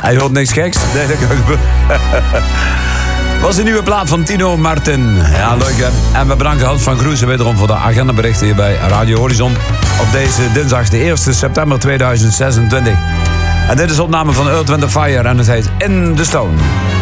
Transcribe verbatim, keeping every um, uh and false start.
Hij hoort niks geks. Nee, dat kan was een nieuwe plaat van Tino Martin. Ja, leuk hè. En we bedanken Hans van Groesen wederom voor de agendaberichten hier bij Radio Horizon. Op deze dinsdag, de eerste september tweeduizend zesentwintig. En dit is opname van Earth, Wind and Fire en het heet In the Stone.